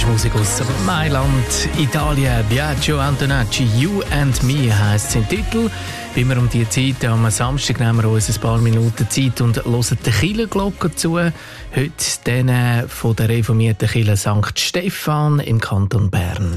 Musik aus Mailand, Italien. Biagio Antonacci, You and Me heisst sein Titel. Wie wir um diese Zeit am Samstag nehmen wir uns ein paar Minuten Zeit und hören die Kirchenglocke zu. Heute denen von der reformierten Kirche St. Stephan im Kanton Bern.